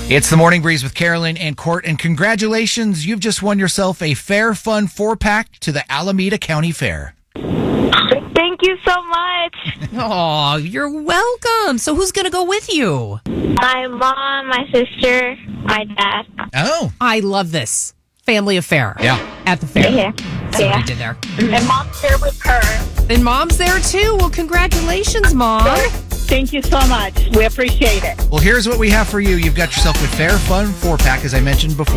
It's the Morning Breeze with Carolyn and Court, and congratulations, you've just won yourself a Fair Fun 4-pack to the Alameda County Fair. Thank you so much. Oh, you're welcome. So who's going to go with you? My mom, my sister, my dad. Oh. I love this. Family affair. Yeah. At the fair. Yeah. See what I did there. And mom's there with her. And Mom's there too. Well, congratulations, Mom. Thank you so much. We appreciate it. Well, here's what we have for you. You've got yourself a Fair Fun 4-pack, as I mentioned before.